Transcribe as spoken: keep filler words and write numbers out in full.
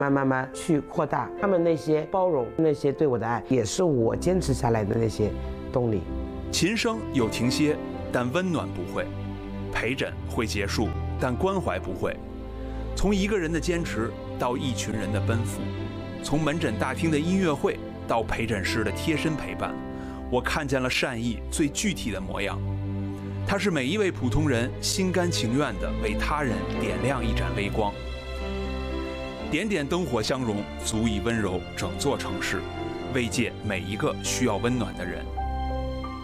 慢慢慢去扩大。他们那些包容，那些对我的爱，也是我坚持下来的那些动力。 琴声有停歇，但温暖不会；陪诊会结束，但关怀不会。从一个人的坚持到一群人的奔赴，从门诊大厅的音乐会到陪诊室的贴身陪伴，我看见了善意最具体的模样。它是每一位普通人心甘情愿地为他人点亮一盏微光。点点灯火相融，足以温柔整座城市，慰藉每一个需要温暖的人。